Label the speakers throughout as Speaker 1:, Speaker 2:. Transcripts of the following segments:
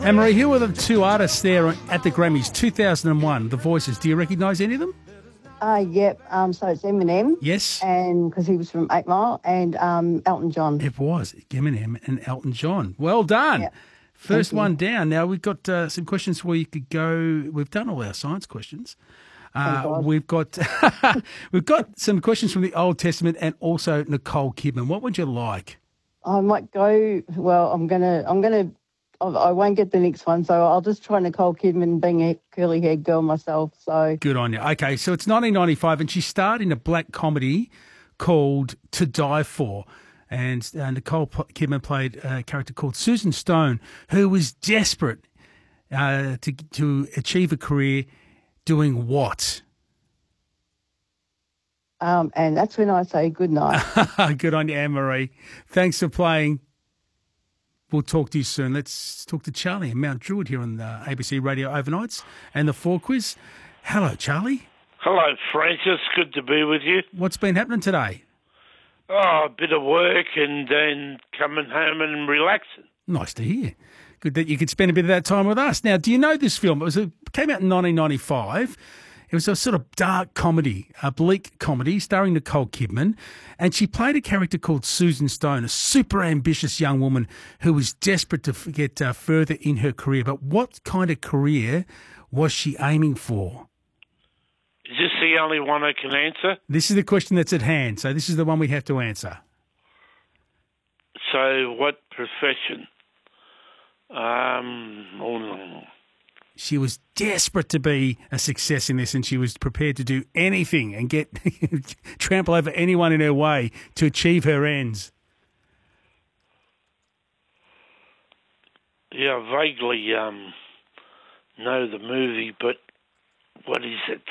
Speaker 1: Anne-Marie, who are the two artists there at the Grammys 2001, The Voices? Do you recognise any of them?
Speaker 2: Yep. So it's Eminem.
Speaker 1: Yes.
Speaker 2: And because he was from 8 Mile, and Elton John.
Speaker 1: It was Eminem and Elton John. Well done.
Speaker 2: Yep.
Speaker 1: First one down. Now, we've got some questions where you could go. We've done all our science questions. We've got we've got some questions from the Old Testament and also Nicole Kidman. What would you like?
Speaker 2: I might go. Well, I won't get the next one, so I'll just try Nicole Kidman, being a curly-haired girl myself. So
Speaker 1: good on you. Okay, so it's 1995, and she starred in a black comedy called To Die For. And Nicole Kidman played a character called Susan Stone, who was desperate to achieve a career doing what?
Speaker 2: And that's when I say good night.
Speaker 1: Good on you, Anne-Marie. Thanks for playing. We'll talk to you soon. Let's talk to Charlie in Mount Druitt here on the ABC Radio Overnights and the 4 Quiz. Hello, Charlie.
Speaker 3: Hello, Francis. Good to be with you.
Speaker 1: What's been happening today?
Speaker 3: Oh, a bit of work and then coming home and relaxing.
Speaker 1: Nice to hear. Good that you could spend a bit of that time with us. Now, do you know this film? It came out in 1995. It was a sort of dark comedy, a bleak comedy starring Nicole Kidman, and she played a character called Susan Stone, a super ambitious young woman who was desperate to get further in her career. But what kind of career was she aiming for?
Speaker 3: Is this the only one I can answer?
Speaker 1: This is the question that's at hand, so this is the one we have to answer.
Speaker 3: So what profession?
Speaker 1: She was desperate to be a success in this, and she was prepared to do anything and trample over anyone in her way to achieve her ends.
Speaker 3: Yeah, I vaguely know the movie, but what is it?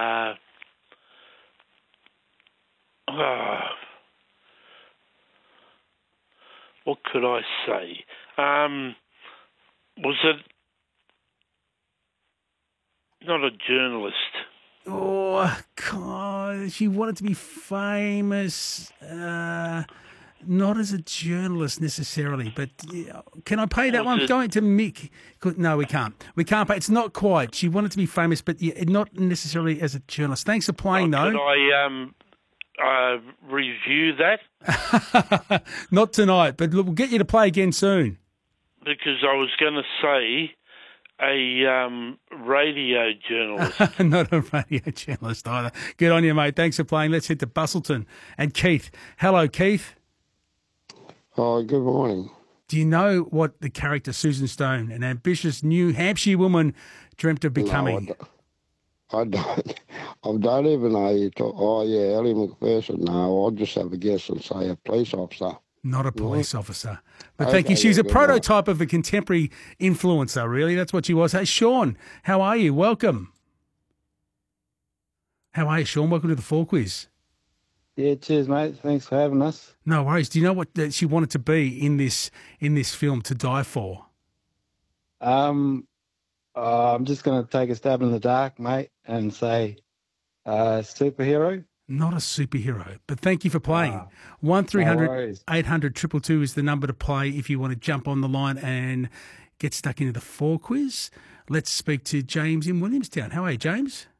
Speaker 3: What could I say? Was it not a journalist?
Speaker 1: Oh, God, she wanted to be famous. Not as a journalist necessarily, but can I pay that one? Going to Mick. No, we can't. We can't pay. It's not quite. She wanted to be famous, but not necessarily as a journalist. Thanks for playing, though.
Speaker 3: Could I review that?
Speaker 1: Not tonight, but we'll get you to play again soon.
Speaker 3: Because I was going to say a radio journalist.
Speaker 1: Not a radio journalist either. Good on you, mate. Thanks for playing. Let's head to Bustleton. And Keith. Hello, Keith.
Speaker 4: Oh, good morning.
Speaker 1: Do you know what the character Susan Stone, an ambitious New Hampshire woman, dreamt of becoming?
Speaker 4: No, I don't. I don't even know you talk. Oh, yeah, Ellie McPherson. No, I'll just have a guess and say a police officer.
Speaker 1: Not a police officer. But thank you. She's a prototype of a contemporary influencer, really. That's what she was. Hey, Sean, how are you? Welcome. How are you, Sean? Welcome to the 4 Quiz.
Speaker 5: Yeah, cheers, mate. Thanks for having us.
Speaker 1: No worries. Do you know what she wanted to be in this film, To Die For?
Speaker 5: I'm just going to take a stab in the dark, mate, and say superhero.
Speaker 1: Not a superhero, but thank you for playing. 1300 800 222 is the number to play if you want to jump on the line and get stuck into the 4 Quiz. Let's speak to James in Williamstown. How are you, James?